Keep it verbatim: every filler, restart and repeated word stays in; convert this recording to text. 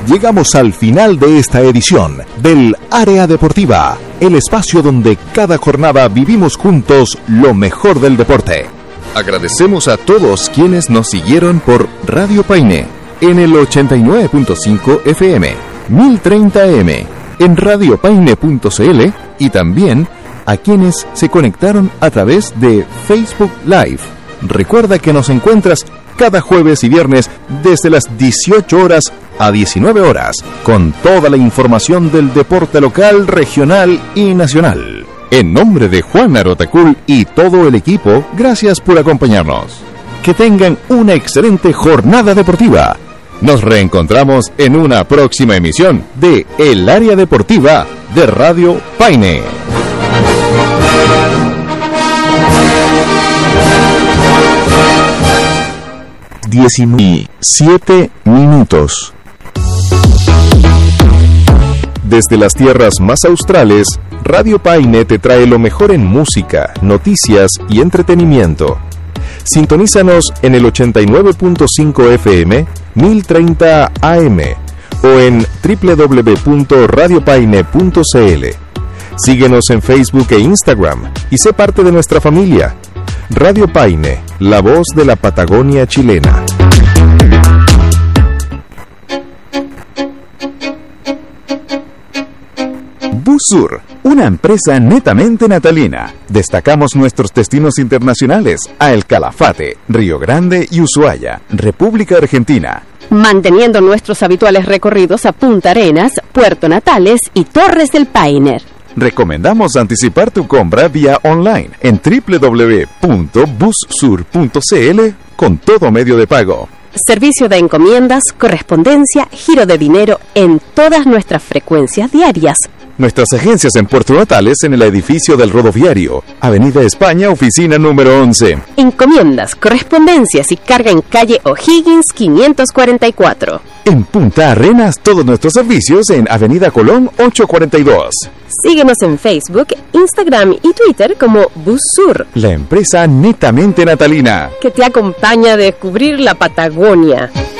llegamos al final de esta edición del Área Deportiva, el espacio donde cada jornada vivimos juntos lo mejor del deporte. Agradecemos a todos quienes nos siguieron por Radio Paine en el ochenta y nueve punto cinco F M, mil treinta A M, en radio paine punto c l y también a quienes se conectaron a través de Facebook Live. Recuerda que nos encuentras cada jueves y viernes desde las dieciocho horas a diecinueve horas con toda la información del deporte local, regional y nacional. En nombre de Juan Arotacul y todo el equipo, gracias por acompañarnos. Que tengan una excelente jornada deportiva. Nos reencontramos en una próxima emisión de El Área Deportiva de Radio Paine. diecisiete minutos. Desde las tierras más australes, Radio Paine te trae lo mejor en música, noticias y entretenimiento. Sintonízanos en el ochenta y nueve punto cinco F M, mil treinta A M o en doble u doble u doble u punto radio paine punto c l. Síguenos en Facebook e Instagram y sé parte de nuestra familia. Radio Paine, la voz de la Patagonia chilena. Bussur, una empresa netamente natalina. Destacamos nuestros destinos internacionales a El Calafate, Río Grande y Ushuaia, República Argentina. Manteniendo nuestros habituales recorridos a Punta Arenas, Puerto Natales y Torres del Paine. Recomendamos anticipar tu compra vía online en doble u doble u doble u punto bussur punto c l con todo medio de pago. Servicio de encomiendas, correspondencia, giro de dinero en todas nuestras frecuencias diarias. Nuestras agencias en Puerto Natales en el edificio del Rodoviario, Avenida España, oficina número once. Encomiendas, correspondencias y carga en calle O'Higgins quinientos cuarenta y cuatro. En Punta Arenas, todos nuestros servicios en Avenida Colón ochocientos cuarenta y dos. Síguenos en Facebook, Instagram y Twitter como Bussur, la empresa netamente natalina que te acompaña a descubrir la Patagonia.